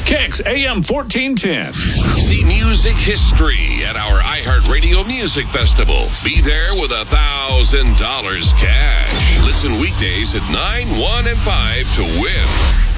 Kicks AM 1410. See music history at our iHeartRadio Music Festival. Be there with $1,000 cash. Listen weekdays at 9, 1, and 5 to win.